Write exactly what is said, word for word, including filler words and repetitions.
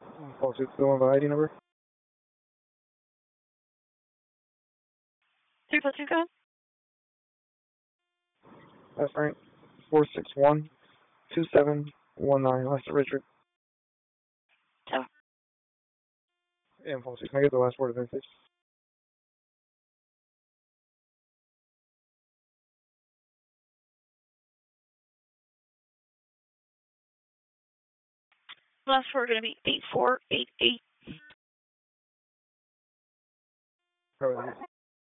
Four six, the one with the I D number. Three plus two, go ahead. That's right. Four six one two seven one nine. Lester Richard. Tell. And four six. Can I get the last word of it, please? Last four going to be eight four eight eight. Probably